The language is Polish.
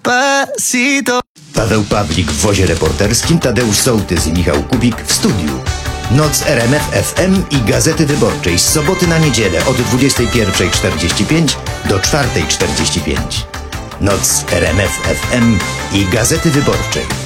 Despacito. Paweł Pawlik w wozie reporterskim, Tadeusz Sołtys i Michał Kubik w studiu. Noc RMF FM i Gazety Wyborczej z soboty na niedzielę od 21:45 do 4:45. Noc RMF FM i Gazety Wyborczej.